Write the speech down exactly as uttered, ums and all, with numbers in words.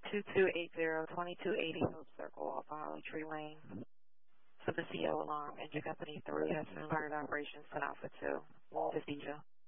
two two eight zero, twenty-two eighty Hope Circle off Holly Tree Lane. So the C O alarm, engine company three has started operations ten Alpha two. Procedure.